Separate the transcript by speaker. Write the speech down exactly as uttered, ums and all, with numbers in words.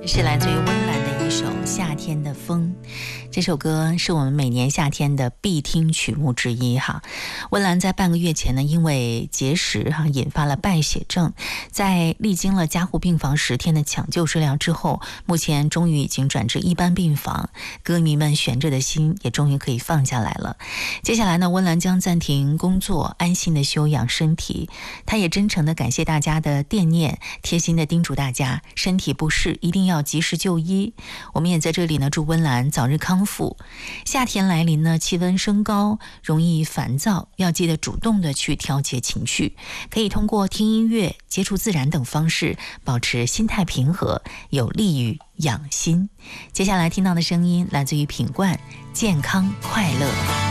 Speaker 1: 是来自于温岚的一首《夏天的风》。这首歌是我们每年夏天的必听曲目之一哈。温岚在半个月前呢，因为结石哈引发了败血症，在历经了加护病房十天的抢救治疗之后，目前终于已经转至一般病房，歌迷们悬着的心也终于可以放下来了。接下来呢，温岚将暂停工作，安心的休养身体。她也真诚的感谢大家的惦念，贴心的叮嘱大家身体不适一定要及时就医。我们也在这里呢祝温岚早日康复。夏天来临呢，气温升高，容易烦躁，要记得主动的去调节情绪，可以通过听音乐、接触自然等方式保持心态平和，有利于养心。接下来听到的声音来自于品冠，健康快乐。